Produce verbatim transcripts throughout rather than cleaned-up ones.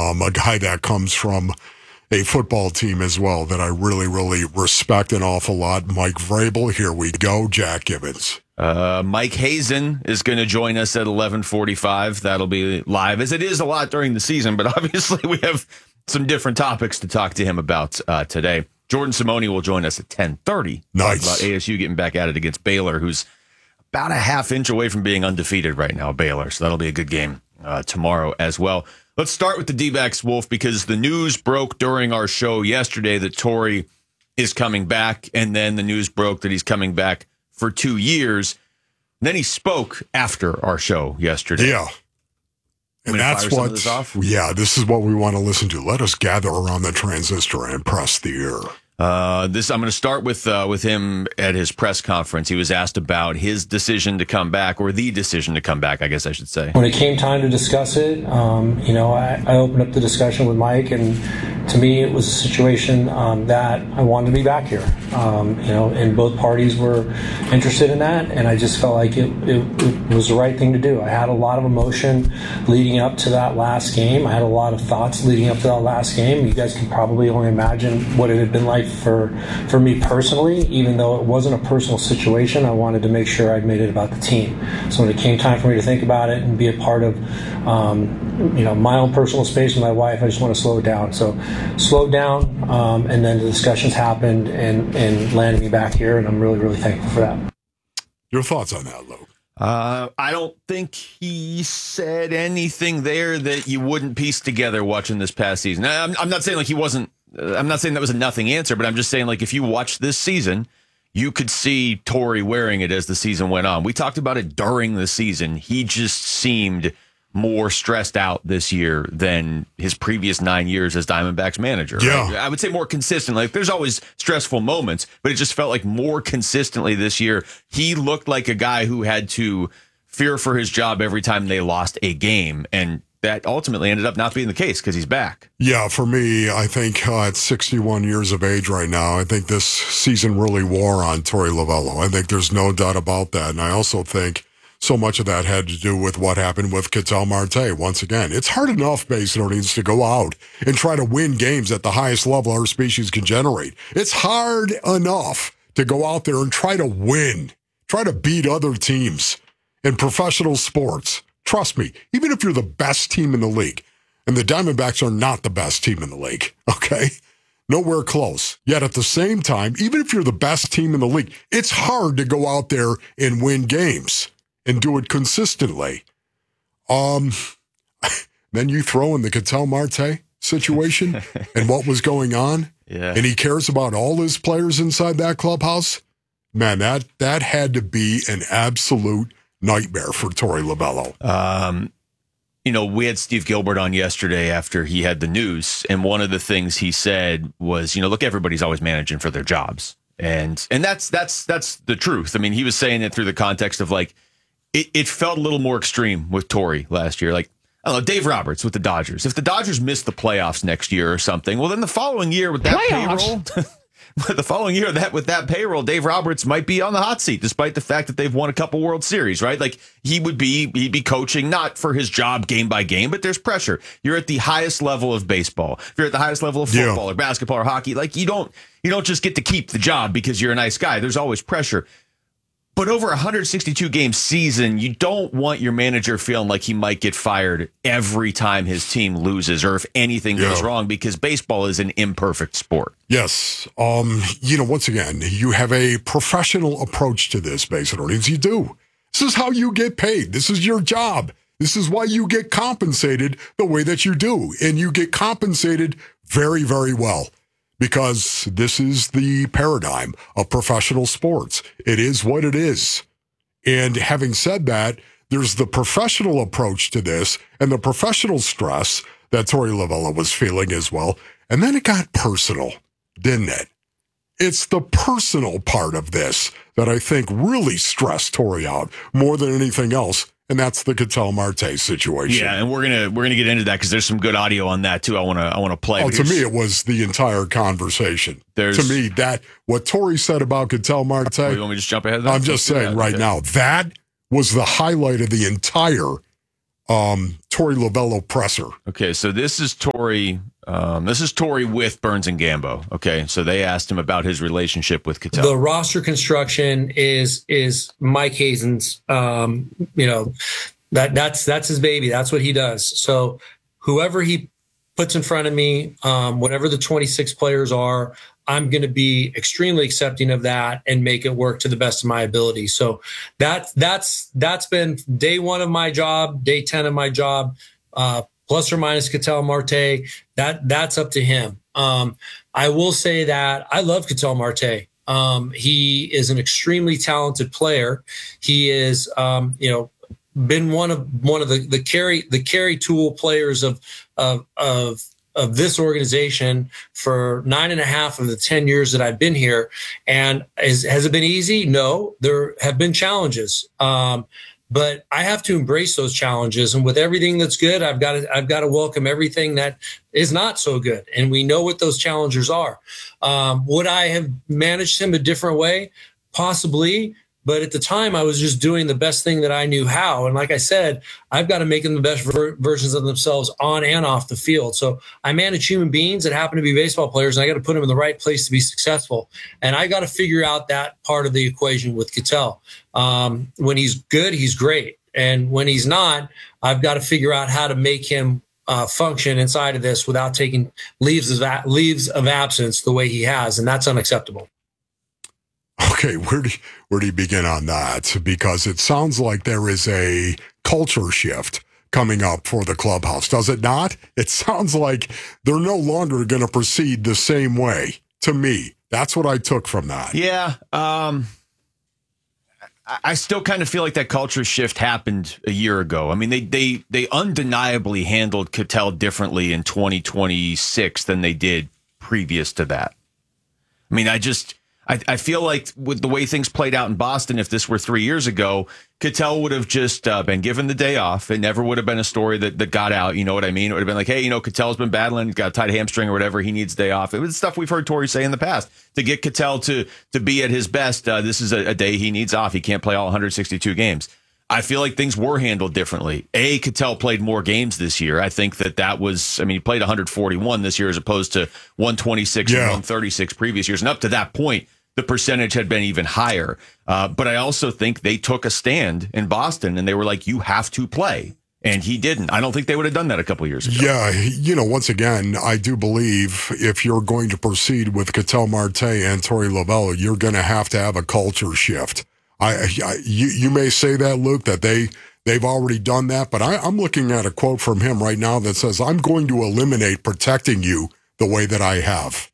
Um, a guy that comes from a football team as well that I really, really respect an awful lot. Mike Vrabel, here we go. Jack Gibbons. Uh, Mike Hazen is going to join us at eleven forty-five. That'll be live, as it is a lot during the season, but obviously we have some different topics to talk to him about uh, today. Jordan Simoni will join us at ten thirty. Nice. Talk about A S U getting back at it against Baylor, who's about a half inch away from being undefeated right now, Baylor. So that'll be a good game uh, tomorrow as well. Let's start with the D-backs, Wolf, because the news broke during our show yesterday that Torrey is coming back, and then the news broke that he's coming back for two years. And then he spoke after our show yesterday. Yeah. And that's what, this yeah, this is what we want to listen to. Let us gather around the transistor and press the ear. Uh, this I'm going to start with uh, with him at his press conference. He was asked about his decision to come back, or the decision to come back, I guess I should say. When it came time to discuss it, um, you know, I, I opened up the discussion with Mike, and to me, it was a situation um, that I wanted to be back here. Um, you know, and both parties were interested in that, and I just felt like it, it, it was the right thing to do. I had a lot of emotion leading up to that last game. I had a lot of thoughts leading up to that last game. You guys can probably only imagine what it had been like for for me personally. Even though it wasn't a personal situation, I wanted to make sure I'd made it about the team. So when it came time for me to think about it and be a part of um, you know, my own personal space with my wife, I just want to slow it down. So slowed down, um, and then the discussions happened and, and landed me back here, and I'm really, really thankful for that. Your thoughts on that, Luke? Uh, I don't think he said anything there that you wouldn't piece together watching this past season. I'm, I'm not saying like he wasn't, I'm not saying that was a nothing answer, but I'm just saying like if you watch this season, you could see Torrey wearing it as the season went on. We talked about it during the season. He just seemed more stressed out this year than his previous nine years as Diamondbacks manager. Yeah. Right? I would say more consistent. Like there's always stressful moments, but it just felt like more consistently this year. He looked like a guy who had to fear for his job every time they lost a game. And that ultimately ended up not being the case because he's back. Yeah, for me, I think uh, at sixty-one years of age right now, I think this season really wore on Torey Lovullo. I think there's no doubt about that. And I also think so much of that had to do with what happened with Ketel Marte. Once again, it's hard enough, Basinonians, to go out and try to win games at the highest level our species can generate. It's hard enough to go out there and try to win, try to beat other teams in professional sports. Trust me, even if you're the best team in the league, and the Diamondbacks are not the best team in the league, okay? Nowhere close. Yet at the same time, even if you're the best team in the league, it's hard to go out there and win games and do it consistently. Um, then you throw in the Ketel Marte situation and what was going on, yeah. and he cares about all his players inside that clubhouse. Man, that that had to be an absolute nightmare for Torey Lovullo. Um, you know, we had Steve Gilbert on yesterday after he had the news, and one of the things he said was, you know, look, everybody's always managing for their jobs, and and that's that's that's the truth. I mean, he was saying it through the context of like it, it felt a little more extreme with Torrey last year, like. I don't know, Dave Roberts with the Dodgers. If the Dodgers miss the playoffs next year or something, well, then the following year with that Playoffs? payroll, the following year that with that payroll, Dave Roberts might be on the hot seat, despite the fact that they've won a couple World Series, right? Like he would be, he'd be coaching not for his job game by game, but there's pressure. You're at the highest level of baseball. If you're at the highest level of football Yeah. or basketball or hockey, like you don't, you don't just get to keep the job because you're a nice guy. There's always pressure. But over a one hundred sixty-two game season, you don't want your manager feeling like he might get fired every time his team loses or if anything Yeah. goes wrong, because baseball is an imperfect sport. Yes. Um, you know, once again, you have a professional approach to this, basically. You do. This is how you get paid. This is your job. This is why you get compensated the way that you do. And you get compensated very, very well. Because this is the paradigm of professional sports. It is what it is. And having said that, there's the professional approach to this and the professional stress that Torey Lovullo was feeling as well. And then it got personal, didn't it? It's the personal part of this that I think really stressed Torey out more than anything else. And that's the Ketel Marte situation. Yeah, and we're gonna we're gonna get into that because there's some good audio on that too. I wanna I wanna play. Oh, But to here's- me, it was the entire conversation. There's- to me, that what Torey said about Ketel Marte. Oh, you want me to just jump ahead? I'm just saying Yeah, right okay. now that was the highlight of the entire um, Torey Lovullo presser. Okay, so this is Torey. Um, this is Torey with Burns and Gambo. Okay, so they asked him about his relationship with Cattell. The roster construction is is Mike Hazen's. Um, you know, that that's that's his baby. That's what he does. So whoever he puts in front of me, um, whatever the twenty-six players are, I'm going to be extremely accepting of that and make it work to the best of my ability. So that that's that's been day one of my job, day ten of my job. Uh, plus or minus Ketel Marte, that that's up to him. Um, I will say that I love Ketel Marte. Um, he is an extremely talented player. He is, um, you know, been one of one of the the carry the carry tool players of of of of this organization for nine and a half of the ten years that I've been here. And is, has it been easy? No, there have been challenges. Um, But I have to embrace those challenges, and with everything that's good, I've got to I've got to welcome everything that is not so good. And we know what those challenges are. Um, would I have managed him a different way? Possibly, but at the time, I was just doing the best thing that I knew how. And like I said, I've got to make them the best ver- versions of themselves on and off the field. So I manage human beings that happen to be baseball players, and I got to put them in the right place to be successful. And I got to figure out that part of the equation with Ketel. Um, when he's good, he's great. And when he's not, I've got to figure out how to make him uh, function inside of this without taking leaves of, a- leaves of absence the way he has. And that's unacceptable. Okay, where do, where do you begin on that? Because it sounds like there is a culture shift coming up for the clubhouse, does it not? It sounds like they're no longer going to proceed the same way, to me. That's what I took from that. Yeah. Um, I still kind of feel like that culture shift happened a year ago. I mean, they they they undeniably handled Ketel differently in twenty twenty-six than they did previous to that. I mean, I just... I, I feel like with the way things played out in Boston, if this were three years ago, Ketel would have just uh, been given the day off. It never would have been a story that, that got out. You know what I mean? It would have been like, hey, you know, Ketel's been battling, got a tight hamstring or whatever. He needs a day off. It was stuff we've heard Torey say in the past. To get Ketel to to be at his best, uh, this is a, a day he needs off. He can't play all one hundred sixty-two games. I feel like things were handled differently. A, Ketel played more games this year. I think that that was, I mean, he played one hundred forty-one this year as opposed to one twenty-six yeah. and one thirty-six previous years. And up to that point, the percentage had been even higher. Uh, but I also think they took a stand in Boston and they were like, you have to play. And he didn't. I don't think they would have done that a couple of years ago. Yeah, you know, once again, I do believe if you're going to proceed with Ketel Marte and Torey Lovullo, you're going to have to have a culture shift. I, I you, you may say that, Luke, that they, they've already done that, but I, I'm looking at a quote from him right now that says, I'm going to eliminate protecting you the way that I have.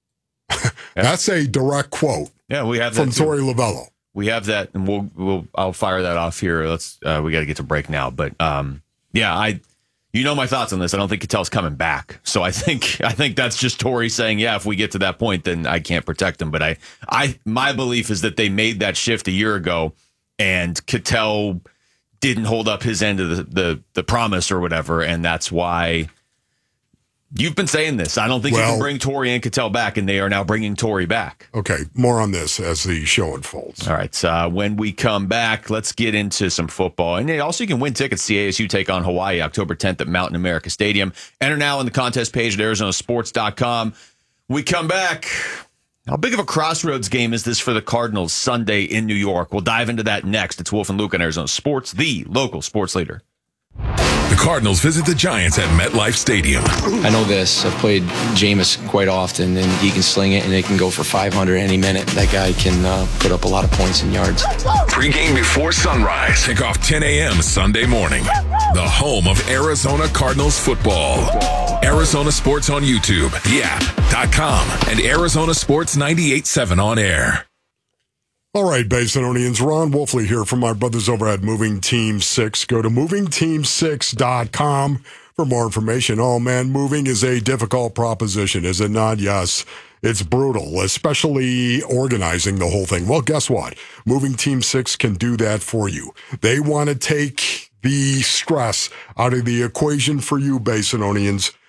That's a direct quote. Yeah, we have from that too. Torey Lovullo. We have that, and we'll we'll I'll fire that off here. Let's uh, we got to get to break now, but um, yeah, I you know my thoughts on this. I don't think Ketel's coming back, so I think I think that's just Torey saying, yeah, if we get to that point, then I can't protect him. But I I my belief is that they made that shift a year ago, and Ketel didn't hold up his end of the the, the promise or whatever, and that's why. You've been saying this. I don't think well, you can bring Torey and Ketel back, and they are now bringing Torey back. Okay, more on this as the show unfolds. All right, so uh, when we come back, let's get into some football. And also, you can win tickets to A S U take on Hawaii October tenth at Mountain America Stadium. Enter now on the contest page at Arizona Sports dot com. We come back. How big of a crossroads game is this for the Cardinals Sunday in New York? We'll dive into that next. It's Wolf and Luke on Arizona Sports, the local sports leader. The Cardinals visit the Giants at MetLife Stadium. I know this. I've played Jameis quite often, and he can sling it, and it can go for five hundred any minute. That guy can uh, put up a lot of points and yards. Pre-game before sunrise. Kickoff ten a.m. Sunday morning. The home of Arizona Cardinals football. Arizona Sports on YouTube, the app, .com, and Arizona Sports ninety-eight point seven on air. All right, Basinonians, Ron Wolfley here from my brothers over at Moving Team six. Go to moving team six dot com for more information. Oh, man, moving is a difficult proposition, is it not? Yes, it's brutal, especially organizing the whole thing. Well, guess what? Moving Team six can do that for you. They want to take the stress out of the equation for you, Basinonians,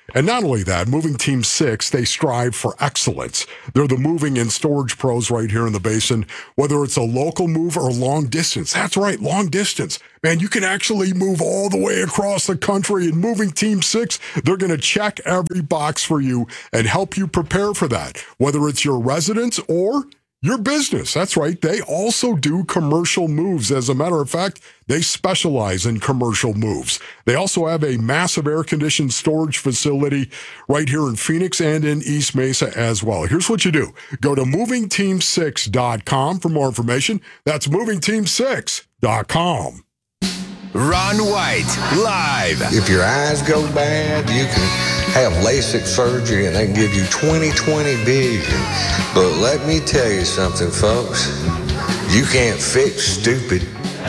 And not only that, Moving Team six, they strive for excellence. They're the moving and storage pros right here in the Basin, whether it's a local move or long distance. That's right, long distance. Man, you can actually move all the way across the country, and Moving Team six, they're going to check every box for you and help you prepare for that, whether it's your residence or your business. That's right. They also do commercial moves. As a matter of fact, they specialize in commercial moves. They also have a massive air-conditioned storage facility right here in Phoenix and in East Mesa as well. Here's what you do. Go to moving team six dot com for more information. That's moving team six dot com. Ron White, live. If your eyes go bad, you can have LASIK surgery and they can give you twenty twenty vision. But let me tell you something, folks. You can't fix stupid.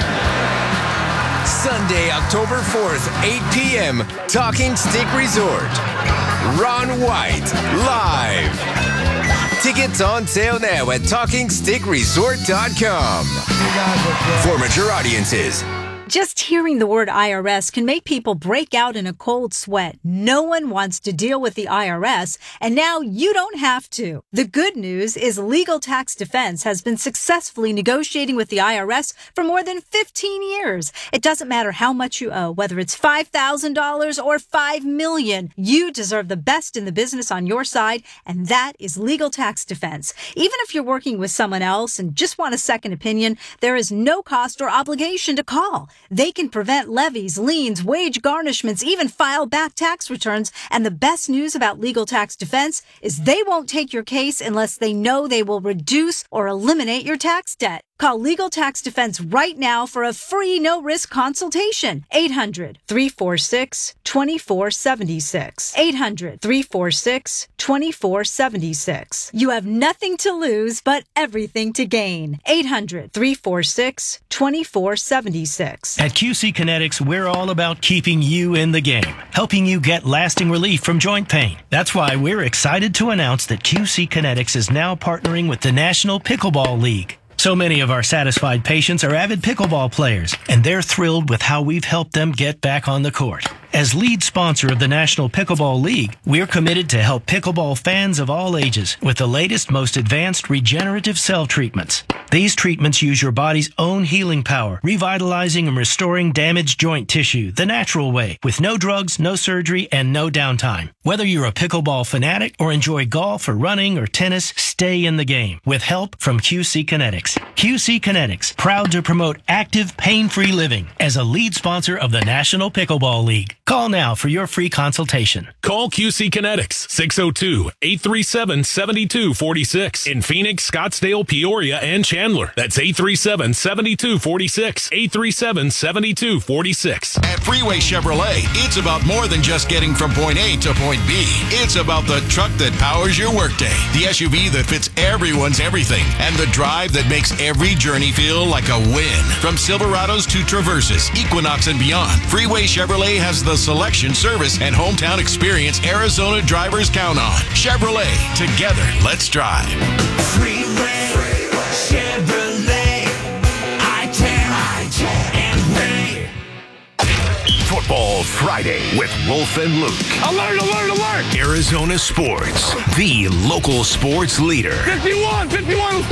Sunday, October fourth, eight p.m., Talking Stick Resort. Ron White, live. Tickets on sale now at talking stick resort dot com. For mature audiences. Just hearing the word I R S can make people break out in a cold sweat. No one wants to deal with the I R S, and now you don't have to. The good news is Legal Tax Defense has been successfully negotiating with the I R S for more than fifteen years. It doesn't matter how much you owe, whether it's five thousand dollars or five million dollars. You deserve the best in the business on your side, and that is Legal Tax Defense. Even if you're working with someone else and just want a second opinion, there is no cost or obligation to call. They can prevent levies, liens, wage garnishments, even file back tax returns. And the best news about Legal Tax Defense is they won't take your case unless they know they will reduce or eliminate your tax debt. Call Legal Tax Defense right now for a free no-risk consultation. eight hundred, three four six, two four seven six. eight hundred, three four six, two four seven six. You have nothing to lose, but everything to gain. eight hundred, three four six, two four seven six. At Q C Kinetics, we're all about keeping you in the game, helping you get lasting relief from joint pain. That's why we're excited to announce that Q C Kinetics is now partnering with the National Pickleball League. So many of our satisfied patients are avid pickleball players, and they're thrilled with how we've helped them get back on the court. As lead sponsor of the National Pickleball League, we're committed to help pickleball fans of all ages with the latest, most advanced regenerative cell treatments. These treatments use your body's own healing power, revitalizing and restoring damaged joint tissue the natural way, with no drugs, no surgery, and no downtime. Whether you're a pickleball fanatic or enjoy golf or running or tennis, stay in the game with help from Q C Kinetics. Q C Kinetics, proud to promote active, pain-free living as a lead sponsor of the National Pickleball League. Call now for your free consultation. Call Q C Kinetics, six oh two, eight three seven, seven two four six. In Phoenix, Scottsdale, Peoria, and Chandler. That's eight three seven, seven two four six. eight three seven, seven two four six. At Freeway Chevrolet, it's about more than just getting from point A to point B. It's about the truck that powers your workday, the S U V that fits everyone's everything, and the drive that makes every journey feel like a win. From Silverados to Traverses, Equinox, and beyond, Freeway Chevrolet has the selection, service, and hometown experience Arizona drivers count on. Chevrolet, together, let's drive. Freeway, Chevrolet, I ten, I ten, and Ray. Football Friday with Wolf and Luke. Alert, alert, alert! Arizona Sports, the local sports leader. fifty-one, fifty-one,